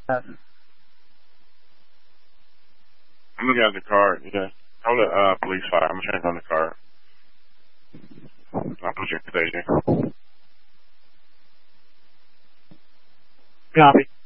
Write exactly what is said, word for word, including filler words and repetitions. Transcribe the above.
I'm looking at the car. Yeah. I'll let uh, police fire. I'm checking on the car. I'll put you in station. Copy.